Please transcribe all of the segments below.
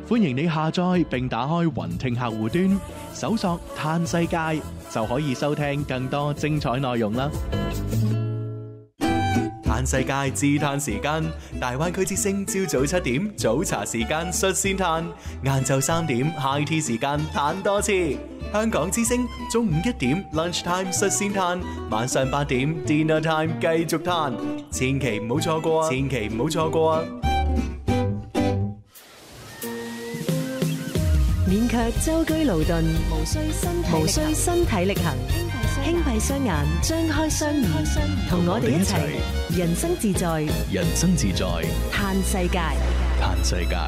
歡迎你下載並打開雲聽客戶端，搜索嘆世界就可以收聽更多精彩內容啦。嘆世界自嘆時間，大灣區之聲朝早7點早茶時間率先嘆，晏晝3點 high tea 時間嘆多次。香港之聲中午1點 lunch time 率先嘆，晚上8點 dinner time 繼續嘆，千祈唔好錯過啊！千祈唔好錯過啊！ 免卻舟車勞頓，無需身體力行，輕閉雙眼，張開雙耳，同我哋一齊人生自在， 人生自在， 嘆世界， 嘆世界。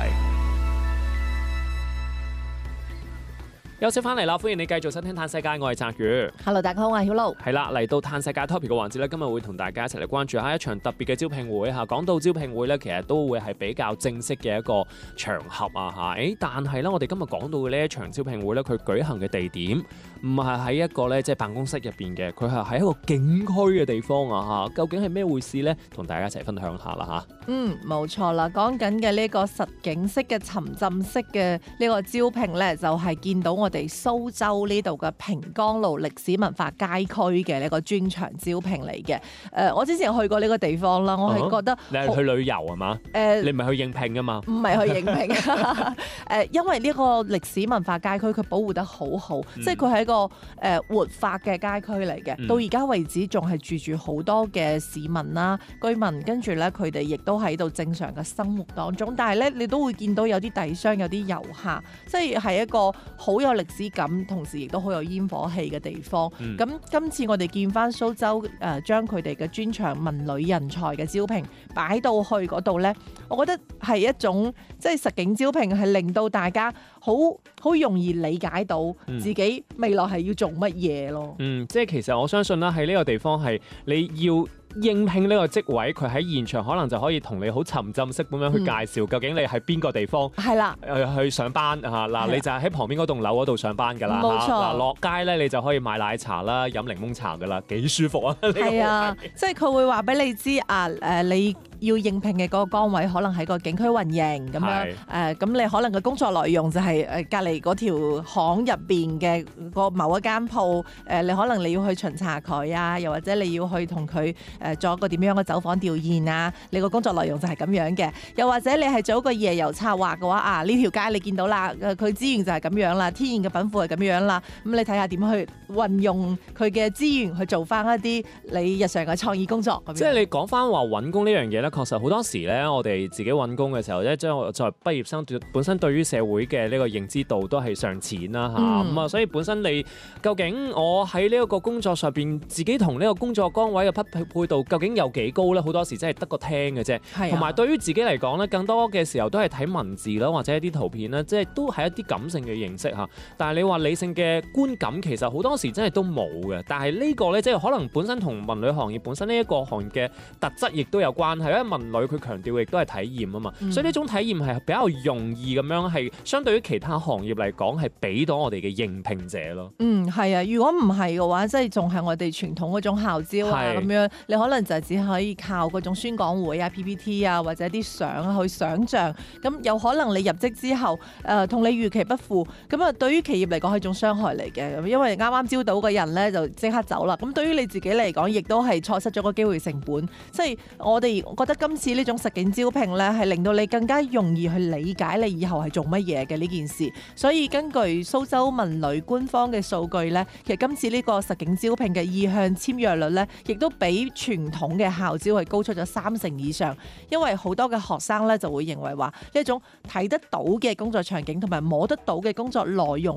休息翻嚟啦，歡迎你繼續收聽嘆世界，我係澤宇。 Hello， 大家好，我係曉露。 係啦，嚟到嘆世界 topic 嘅環節咧，今日會同大家一齊嚟關注下一場特別嘅招聘會嚇。講到招聘會咧，其實都會係比較正式嘅一個場合啊嚇。但係咧，我哋今日講到嘅呢一場招聘會咧，佢舉行嘅地點唔係喺一個咧即係辦公室入邊嘅，佢係喺一個景區嘅地方啊嚇。究竟係咩回事咧？同大家一齊分享下啦嚇。 冇錯啦，講緊嘅呢個實景式嘅沉浸式嘅呢個招聘咧，就係見到我哋蘇州呢度嘅平江路歷史文化街區嘅呢個專場招聘嚟嘅。我之前去過呢個地方啦，我係覺得你係去旅遊係嘛？你唔係去應聘㗎嘛？ 唔係去應聘。因為呢個歷史文化街區佢保護得好好，即係佢係一個活化嘅街區嚟嘅。到而家為止仲係住好多嘅市民啦、居民，跟住咧佢哋亦都喺度正常嘅生活當中。但係咧你都會見到有啲底商、有啲遊客，即係一個好有歷史感，同時亦都好有煙火氣嘅地方。咁今次我哋見翻蘇州將佢哋嘅專長文旅人才嘅招聘擺到去嗰度咧，我覺得係一種即係實景招聘，係令到大家好容易理解到自己未來係要做乜嘢咯。 即係其實我相信啦，喺呢個地方係你要應聘呢個職位，佢喺現場可能就可以同你好沉浸式咁樣去介紹，究竟你係邊個地方係啦，去上班嚇嗱，你就係喺旁邊嗰棟樓嗰度上班㗎啦。冇錯，嗱落街咧你就可以買奶茶啦、飲檸檬茶㗎啦，幾舒服啊！係啊， 即係佢會話俾你知你要應聘嘅嗰個崗位可能喺個景區運營咁樣，咁你可能嘅工作內容就係隔離嗰條巷入邊嘅個某一間鋪，你可能你要去巡查佢啊，又或者你要去同佢做一個點樣嘅走訪調研啊，你個工作內容就係咁樣嘅。又或者你係做一個夜遊策劃嘅話，呢條街你見到啦，佢資源就係咁樣啦，天然嘅稟賦係咁樣啦，咁你睇下點去運用佢嘅資源去做翻一啲你日常嘅創意工作咁樣。 即係你講翻話揾工呢樣嘢咧，確實好多時咧，我哋自己揾工嘅時候咧，作為畢業生本身對於社會嘅呢個認知度都係尚淺啦嚇，咁啊，所以本身你究竟我喺呢一個工作上邊，自己同呢個工作崗位嘅匹配度究竟有幾高咧？好多時真係得個聽嘅啫，同埋對於自己嚟講咧，更多嘅時候都係睇文字啦，或者一啲圖片啦，即係都係一啲感性嘅認識嚇。但係你話理性嘅觀感，其實好多時真係都冇嘅。但係呢個咧，即係可能本身同文旅行業本身呢一個行業嘅特質亦都有關係，因為文旅佢強調亦都係體驗啊嘛，所以呢種體驗係比較容易咁樣係相對於其他行業嚟講係俾到我哋嘅應聘者咯。 係啊，如果唔係嘅話，即係仲係我哋傳統嗰種校招啊咁樣，你可能就只可以靠嗰種宣講會啊、PPT 啊或者啲相去想像，咁有可能你入職之後同你預期不符，咁啊對於企業嚟講係一種傷害嚟嘅，因為啱啱招到嘅人咧就即刻走啦，咁對於你自己嚟講亦都係錯失咗個機會成本。即係我哋覺得今次呢種實景招聘咧係令到你更加容易去理解你以後係做乜嘢嘅呢件事。所以根據蘇州文旅官方嘅數據咧，其實今次呢個實景招聘嘅意向簽約率咧，亦都比傳統嘅校招係高出咗30%以上。因為好多嘅學生咧就會認為話呢一種睇得到嘅工作場景同埋摸得到嘅工作內容